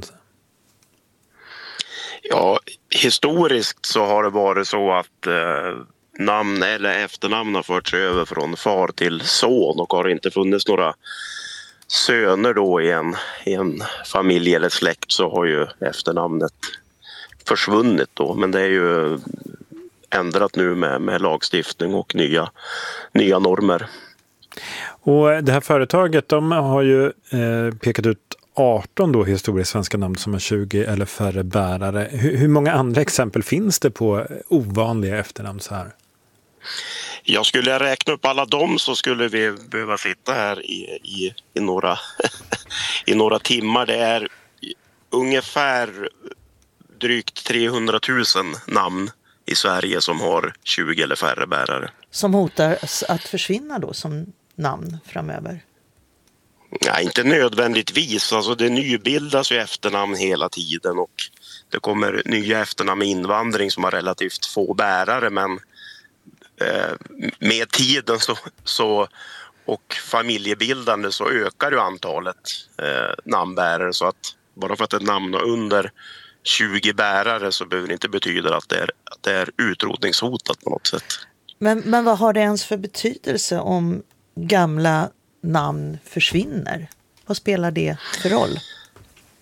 Ja, historiskt så har det varit så att eh, namn eller efternamn har förts över från far till son och har inte funnits några söner då i en, i en familj eller släkt så har ju efternamnet försvunnit då. Men det är ju ändrat nu med, med lagstiftning och nya, nya normer. Och det här företaget, de har ju eh, pekat ut arton då historiskt svenska namn som har tjugo eller färre bärare. Hur, hur många andra exempel finns det på ovanliga efternamn så här? Jag skulle jag räkna upp alla dem så skulle vi behöva sitta här i, i, i, några, i några timmar. Det är ungefär drygt trehundratusen namn i Sverige som har tjugo eller färre bärare. Som hotar att försvinna då som namn framöver? Ja, inte nödvändigtvis. Alltså det nybildas ju efternamn hela tiden och det kommer nya efternamn med invandring som har relativt få bärare, men eh, med tiden så, så, och familjebildande så ökar ju antalet eh, namnbärare, så att bara för att ett namn har under tjugo bärare så behöver det inte betyda att det är, att det är utrotningshotat på något sätt. Men, men vad har det ens för betydelse om gamla namn försvinner? Vad spelar det för roll?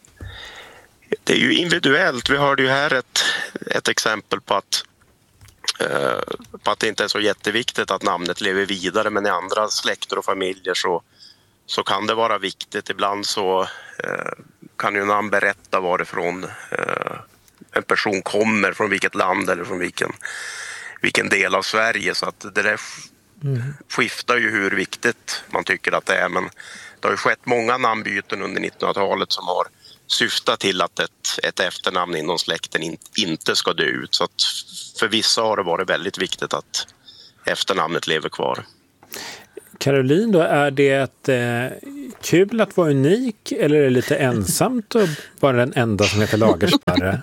Det är ju individuellt. Vi hörde ju här ett, ett exempel på att eh, på att det inte är så jätteviktigt att namnet lever vidare, men i andra släkter och familjer så, så kan det vara viktigt. Ibland så eh, kan ju namn berätta varifrån eh, en person kommer, från vilket land eller från vilken, vilken del av Sverige. Så att det där mm. skiftar ju hur viktigt man tycker att det är. Men det har ju skett många namnbyten under nittonhundratalet som har syftat till att ett, ett efternamn inom släkten in, inte ska dö ut. Så att för vissa har det varit väldigt viktigt att efternamnet lever kvar. Caroline då, är det eh, kul att vara unik eller är det lite ensamt att vara den enda som heter Lagersparre?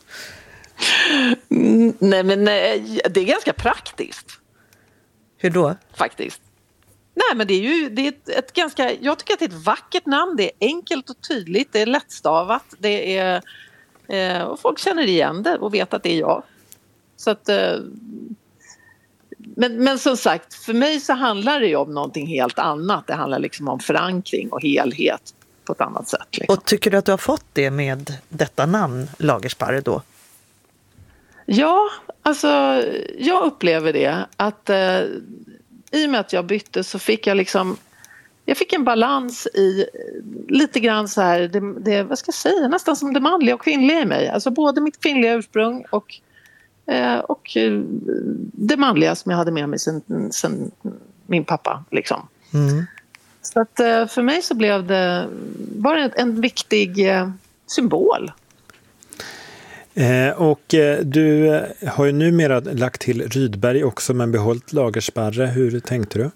Mm, nej men nej, det är ganska praktiskt. Hur då? Faktiskt. Nej men det är ju det är ett, ett ganska, jag tycker att det är ett vackert namn, det är enkelt och tydligt, det är lättstavat, det är, eh, och folk känner igen det och vet att det är jag. Så att, eh, men, men som sagt, för mig så handlar det ju om någonting helt annat, det handlar liksom om förankring och helhet på ett annat sätt. Liksom. Och tycker du att du har fått det med detta namn, Lagersparre då? Ja, alltså jag upplever det att eh, i och med att jag bytte så fick jag liksom, jag fick en balans i lite grann så här, det, det, vad ska jag säga, nästan som det manliga och kvinnliga i mig. Alltså både mitt kvinnliga ursprung och, eh, och det manliga som jag hade med mig sen, sen min pappa liksom. Mm. Så att eh, för mig så blev det bara en, en viktig eh, symbol. Eh, och eh, du har ju numera lagt till Rydberg också men behållit Lagersparre. Hur tänkte du?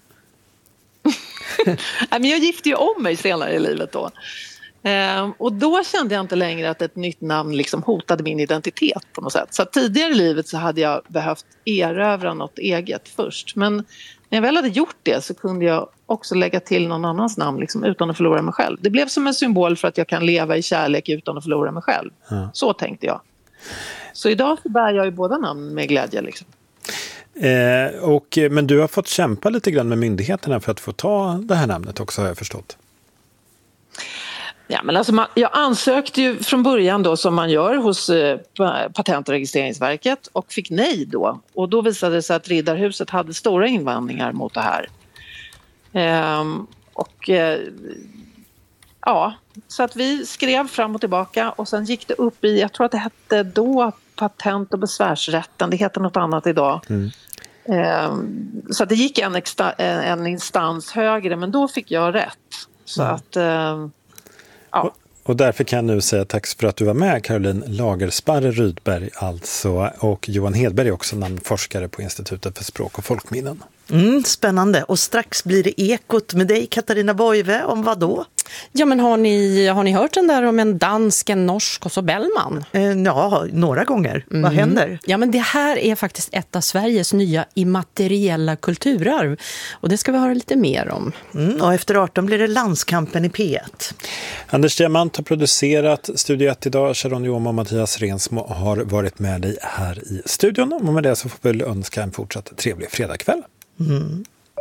Men jag gifte ju om mig senare i livet då. Eh, och då kände jag inte längre att ett nytt namn liksom hotade min identitet på något sätt. Så tidigare i livet så hade jag behövt erövra något eget först. Men när jag väl hade gjort det så kunde jag också lägga till någon annans namn liksom, utan att förlora mig själv. Det blev som en symbol för att jag kan leva i kärlek utan att förlora mig själv. Ja. Så tänkte jag. Så idag så bär jag ju båda namn med glädje liksom. Eh, och, men du har fått kämpa lite grann med myndigheterna för att få ta det här namnet också, har jag förstått. Ja, men alltså man, jag ansökte ju från början då som man gör hos eh, Patent- och registreringsverket och fick nej då. Och då visade det sig att Riddarhuset hade stora invändningar mot det här. Ehm, och eh, ja, så att vi skrev fram och tillbaka och sen gick det upp i, jag tror att det hette då Patent- och besvärsrätten, det heter något annat idag. Mm. Ehm, så att det gick en, extra, en instans högre, men då fick jag rätt. Så mm. att... Eh, ja. Och, och därför kan jag nu säga tack för att du var med, Caroline Lagersparre Rydberg alltså, och Johan Hedberg också, namnforskare på Institutet för språk och folkminnen. Mm, spännande. Och strax blir det Ekot med dig, Katarina Boive. Om vad då? Ja, men har ni, har ni hört den där om en dansk, en norsk och så Bellman? Eh, ja, några gånger. Mm. Vad händer? Ja, men det här är faktiskt ett av Sveriges nya immateriella kulturarv. Och det ska vi höra lite mer om. Mm, och efter arton blir det landskampen i P ett. Anders Diamant har producerat Studio ett idag. Sharon Joma och Mattias Rensmo har varit med dig här i studion. Och med det så får vi önska en fortsatt trevlig fredagkväll. Mm.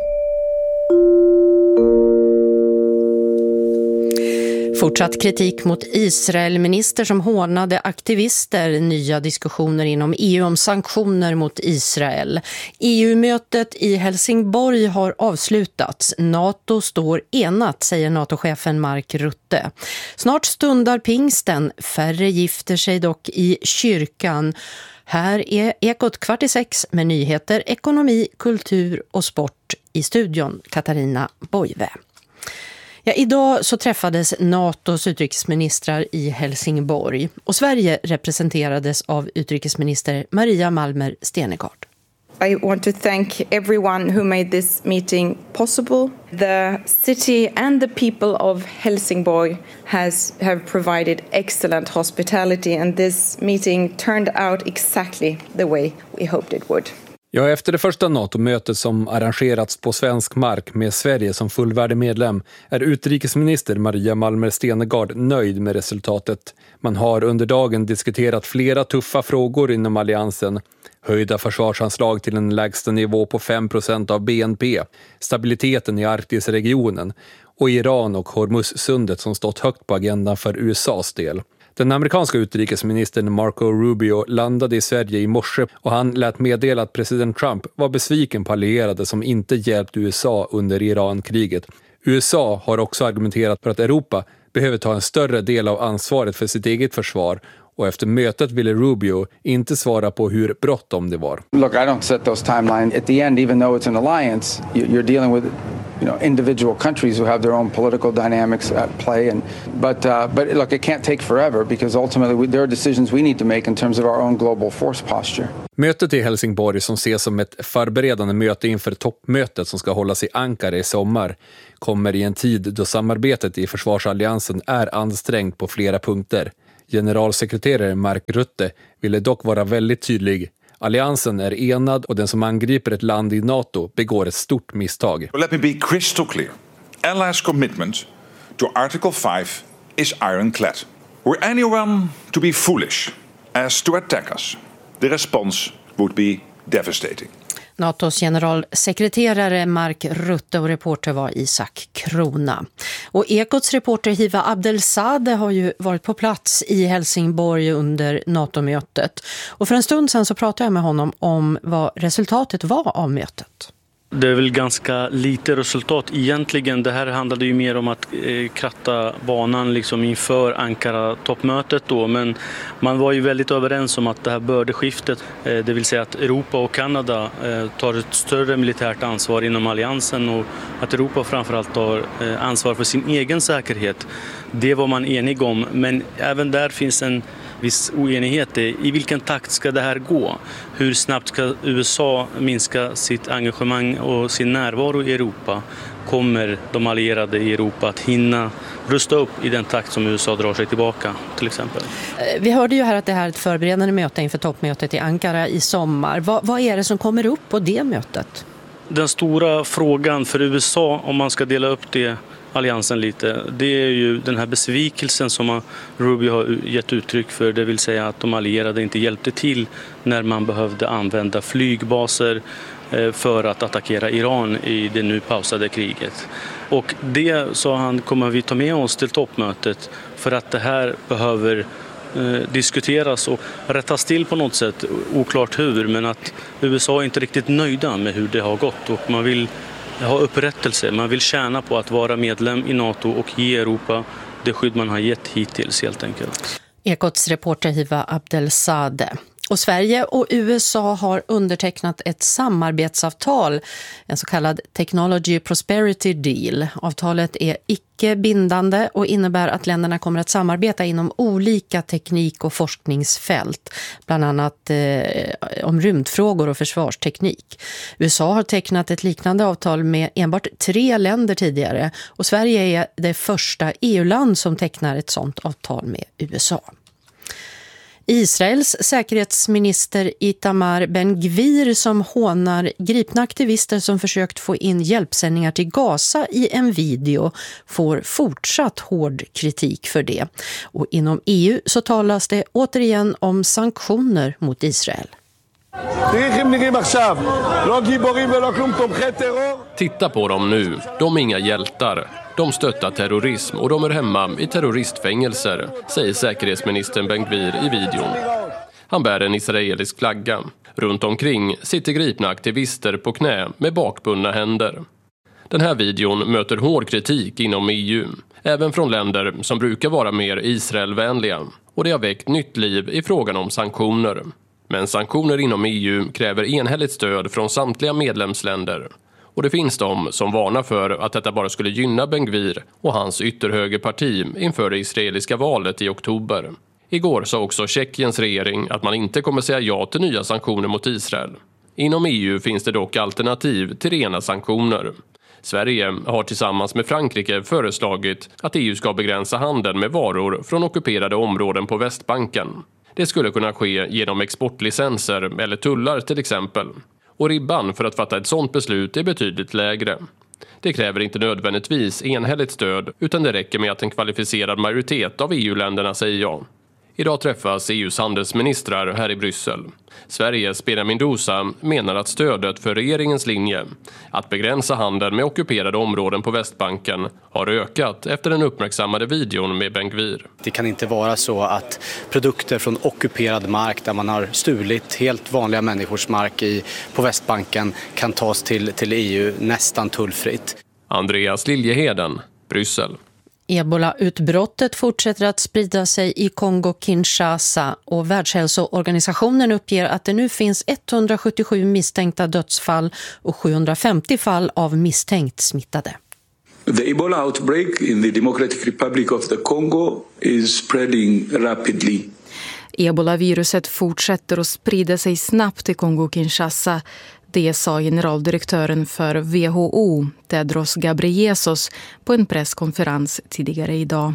Fortsatt kritik mot Israelminister som hånade aktivister, nya diskussioner inom E U om sanktioner mot Israel. E U-mötet i Helsingborg har avslutats. NATO står enat, säger NATO-chefen Mark Rutte. Snart stundar pingsten, färre gifter sig dock i kyrkan. Här är Ekot kvart i sex med nyheter, ekonomi, kultur och sport. I studion Katarina Boive. Ja, idag så träffades NATOs utrikesministrar i Helsingborg och Sverige representerades av utrikesminister Maria Malmer Stenergard. I want to thank everyone who made this meeting possible. The city and the people of Helsingborg has have provided excellent hospitality, and this meeting turned out exactly the way we hoped it would. Ja, efter det första NATO-mötet som arrangerats på svensk mark med Sverige som fullvärdig medlem är utrikesminister Maria Malmer Stenergard nöjd med resultatet. Man har under dagen diskuterat flera tuffa frågor inom alliansen. Höjda försvarsanslag till en lägsta nivå på fem procent av B N P, stabiliteten i Arktisregionen och Iran och Hormuzsundet som stått högt på agendan för U S A:s del. Den amerikanska utrikesministern Marco Rubio landade i Sverige i morse och han lät meddela att president Trump var besviken på allierade som inte hjälpt U S A under Iran-kriget. U S A har också argumenterat för att Europa behöver ta en större del av ansvaret för sitt eget försvar, och efter mötet ville Rubio inte svara på hur bråttom det var. Look, I don't set those timelines. At the end, even though it's an alliance, you're dealing with, you know, individual countries who have their own political dynamics at play. And but uh, but look, it can't take forever because ultimately we, there are decisions we need to make in terms of our own global force posture. Mötet i Helsingborg, som ses som ett förberedande möte inför toppmötet som ska hållas i Ankara i sommar, kommer i en tid då samarbetet i försvarsalliansen är ansträngt på flera punkter. Generalsekreterare Mark Rutte ville dock vara väldigt tydlig. Alliansen är enad och den som angriper ett land i NATO begår ett stort misstag. Let me be crystal clear. Allies' commitment to Article five is ironclad. Were anyone to be foolish as to attack us, the response would be devastating. NATOs generalsekreterare Mark Rutte och reporter var Isak Krona. Och Ekots reporter Hiva Abdelsade har ju varit på plats i Helsingborg under NATO-mötet. Och för en stund sedan så pratade jag med honom om vad resultatet var av mötet. Det är väl ganska lite resultat egentligen. Det här handlade ju mer om att eh, kratta banan liksom inför Ankara-toppmötet då. Men man var ju väldigt överens om att det här bördeskiftet, eh, det vill säga att Europa och Kanada eh, tar ett större militärt ansvar inom alliansen och att Europa framförallt tar eh, ansvar för sin egen säkerhet. Det var man enig om, men även där finns en viss oenighet i, i vilken takt ska det här gå? Hur snabbt ska U S A minska sitt engagemang och sin närvaro i Europa? Kommer de allierade i Europa att hinna rusta upp i den takt som U S A drar sig tillbaka till exempel? Vi hörde ju här att det här är ett förberedande möte inför toppmötet i Ankara i sommar. Vad, vad är det som kommer upp på det mötet? Den stora frågan för U S A, om man ska dela upp det alliansen lite, det är ju den här besvikelsen som Rubio har gett uttryck för, det vill säga att de allierade inte hjälpte till när man behövde använda flygbaser för att attackera Iran i det nu pausade kriget. Och det, sa han, kommer vi ta med oss till toppmötet för att det här behöver eh, diskuteras och rättas till på något sätt, oklart hur, men att U S A är inte riktigt nöjda med hur det har gått och man vill ha upprättelse, man vill tjäna på att vara medlem i NATO och ge Europa det skydd man har gett hittills helt enkelt. Ekots reporter Hiva Abdelsade. Och Sverige och U S A har undertecknat ett samarbetsavtal, en så kallad Technology Prosperity Deal. Avtalet är icke bindande och innebär att länderna kommer att samarbeta inom olika teknik- och forskningsfält, bland annat eh, om rymdfrågor och försvarsteknik. U S A har tecknat ett liknande avtal med enbart tre länder tidigare och Sverige är det första E U-land som tecknar ett sådant avtal med U S A. Israels säkerhetsminister Itamar Ben-Gvir, som hånar gripna aktivister som försökt få in hjälpsändningar till Gaza i en video, får fortsatt hård kritik för det. Och inom E U så talas det återigen om sanktioner mot Israel. Titta på dem nu, de är inga hjältar. De stöttar terrorism och de är hemma i terroristfängelser, säger säkerhetsministern Ben-Gvir i videon. Han bär en israelisk flagga. Runt omkring sitter gripna aktivister på knä med bakbundna händer. Den här videon möter hård kritik inom E U, även från länder som brukar vara mer Israelvänliga. Och det har väckt nytt liv i frågan om sanktioner. Men sanktioner inom E U kräver enhälligt stöd från samtliga medlemsländer. Och det finns de som varnar för att detta bara skulle gynna Ben-Gvir och hans ytterhögerparti inför det israeliska valet i oktober. Igår sa också Tjeckiens regering att man inte kommer säga ja till nya sanktioner mot Israel. Inom E U finns det dock alternativ till rena sanktioner. Sverige har tillsammans med Frankrike föreslagit att E U ska begränsa handeln med varor från ockuperade områden på Västbanken. Det skulle kunna ske genom exportlicenser eller tullar till exempel. Och ribban för att fatta ett sådant beslut är betydligt lägre. Det kräver inte nödvändigtvis enhälligt stöd utan det räcker med att en kvalificerad majoritet av E U-länderna säger ja. Idag träffas E U:s handelsministrar här i Bryssel. Sveriges Pera Mendoza menar att stödet för regeringens linje att begränsa handel med ockuperade områden på Västbanken har ökat efter den uppmärksammade videon med Bengvir. Det kan inte vara så att produkter från ockuperad mark där man har stulit helt vanliga människors mark i, på Västbanken kan tas till, till E U nästan tullfritt. Andreas Liljeheden, Bryssel. Ebola-utbrottet fortsätter att sprida sig i Kongo-Kinshasa och Världshälsoorganisationen uppger att det nu finns etthundrasjuttiosju misstänkta dödsfall och sjuhundrafemtio fall av misstänkt smittade. The Ebola outbreak in the Democratic Republic of the Congo is spreading rapidly. Ebola-viruset fortsätter att sprida sig snabbt i Kongo-Kinshasa. Det sa generaldirektören för W H O, Tedros Ghebreyesus, på en presskonferens tidigare idag.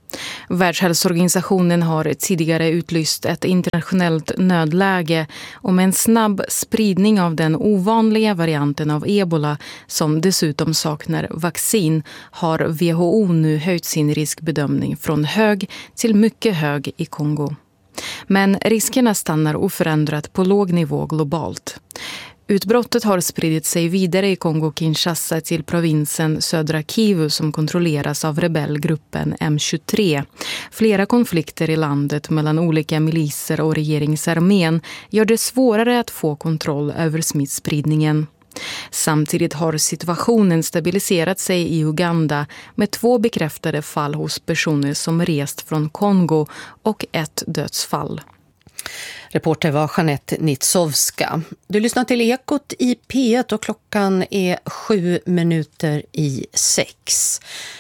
Världshälsoorganisationen har tidigare utlyst ett internationellt nödläge om en snabb spridning av den ovanliga varianten av Ebola som dessutom saknar vaccin har W H O nu höjt sin riskbedömning från hög till mycket hög i Kongo. Men riskerna stannar oförändrat på låg nivå globalt. Utbrottet har spridit sig vidare i Kongo-Kinshasa till provinsen Södra Kivu som kontrolleras av rebellgruppen M tjugotre. Flera konflikter i landet mellan olika miliser och regeringsarmén gör det svårare att få kontroll över smittspridningen. Samtidigt har situationen stabiliserat sig i Uganda med två bekräftade fall hos personer som rest från Kongo och ett dödsfall. Reporter var Jeanette Nitsovska. Du lyssnar till Ekot i P ett och klockan är sju minuter i sex.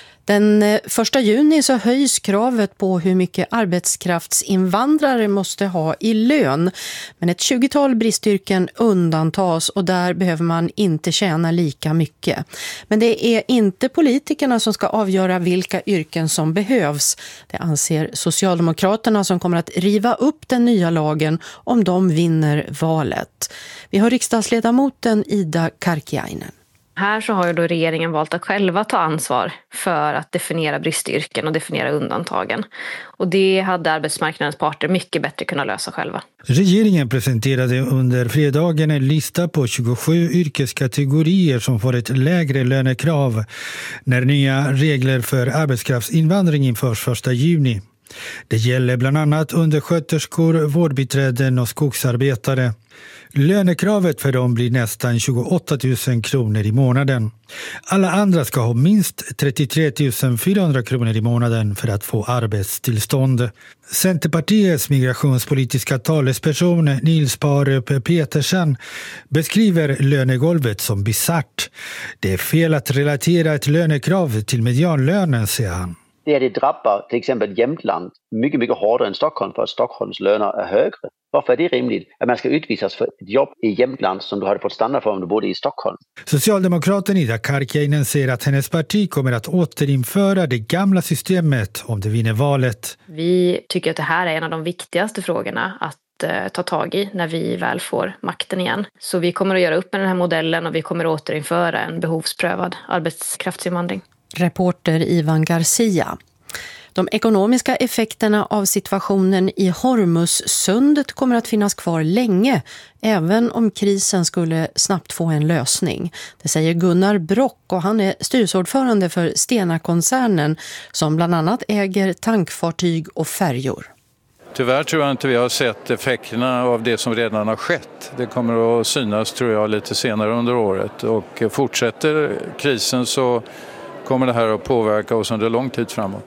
Den första juni så höjs kravet på hur mycket arbetskraftsinvandrare måste ha i lön. Men ett tjugotal bristyrken undantas och där behöver man inte tjäna lika mycket. Men det är inte politikerna som ska avgöra vilka yrken som behövs. Det anser Socialdemokraterna som kommer att riva upp den nya lagen om de vinner valet. Vi har riksdagsledamoten Ida Karkiainen. Här så har ju då regeringen valt att själva ta ansvar för att definiera bristyrken och definiera undantagen. Och det hade arbetsmarknadens parter mycket bättre kunnat lösa själva. Regeringen presenterade under fredagen en lista på tjugosju yrkeskategorier som får ett lägre lönekrav när nya regler för arbetskraftsinvandring införs första juni. Det gäller bland annat undersköterskor, vårdbiträden och skogsarbetare. Lönekravet för dem blir nästan tjugoåtta tusen kronor i månaden. Alla andra ska ha minst trettiotre tusen fyrahundra kronor i månaden för att få arbetstillstånd. Centerpartiets migrationspolitiska talesperson Nils Parup Petersen beskriver lönegolvet som bizarrt. Det är fel att relatera ett lönekrav till medianlönen, säger han. Det är det drabbar till exempel Jämtland mycket, mycket hårdare än Stockholm för att Stockholms löner är högre. Varför är det rimligt att man ska utvisas för ett jobb i Jämtland som du hade fått stanna för om du bodde i Stockholm? Socialdemokraten Ida Karkiainen säger att hennes parti kommer att återinföra det gamla systemet om det vinner valet. Vi tycker att det här är en av de viktigaste frågorna att eh, ta tag i när vi väl får makten igen. Så vi kommer att göra upp med den här modellen och vi kommer att återinföra en behovsprövad arbetskraftsinvandring. Reporter Ivan Garcia. De ekonomiska effekterna av situationen i Hormuzsundet kommer att finnas kvar länge, även om krisen skulle snabbt få en lösning. Det säger Gunnar Brock och han är styrelseordförande för Stena-koncernen som bland annat äger tankfartyg och färjor. Tyvärr tror jag inte vi har sett effekterna av det som redan har skett. Det kommer att synas, tror jag, lite senare under året. Och fortsätter krisen så kommer det här att påverka oss under lång tid framåt.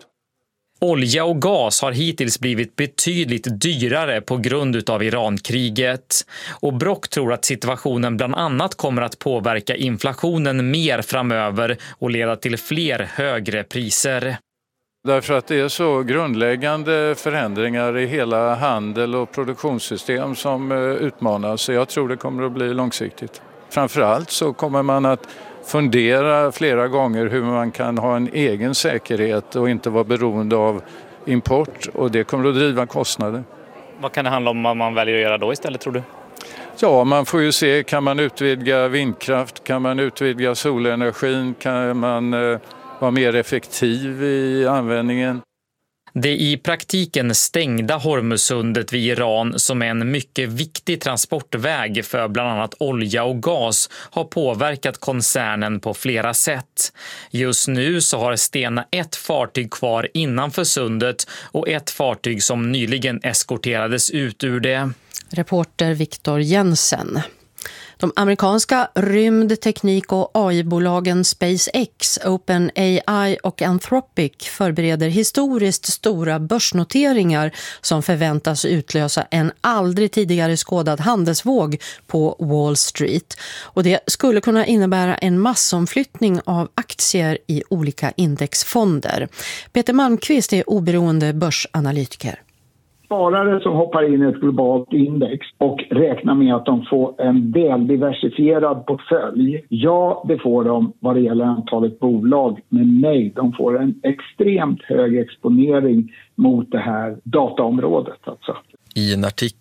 Olja och gas har hittills blivit betydligt dyrare på grund av Irankriget. Och Brock tror att situationen bland annat kommer att påverka inflationen mer framöver och leda till fler högre priser. Därför att det är så grundläggande förändringar i hela handel och produktionssystem som utmanas. Så jag tror det kommer att bli långsiktigt. Framförallt så kommer man att fundera flera gånger hur man kan ha en egen säkerhet och inte vara beroende av import, och det kommer att driva kostnader. Vad kan det handla om vad man väljer att göra då istället, tror du? Ja, man får ju se, kan man utvidga vindkraft, kan man utvidga solenergin, kan man eh, vara mer effektiv i användningen? Det i praktiken stängda Hormuzsundet vid Iran, som är en mycket viktig transportväg för bland annat olja och gas, har påverkat koncernen på flera sätt. Just nu så har Stena ett fartyg kvar innanför sundet och ett fartyg som nyligen eskorterades ut ur det. Reporter Viktor Jensen. De amerikanska rymd-, teknik- och A I-bolagen SpaceX, OpenAI och Anthropic förbereder historiskt stora börsnoteringar som förväntas utlösa en aldrig tidigare skådad handelsvåg på Wall Street. Och det skulle kunna innebära en massomflyttning av aktier i olika indexfonder. Peter Malmqvist är oberoende börsanalytiker. Sparare som hoppar in i ett globalt index och räknar med att de får en väl diversifierad portfölj. Ja, det får de vad det gäller antalet bolag, men nej, de får en extremt hög exponering mot det här dataområdet. Alltså. I en artikel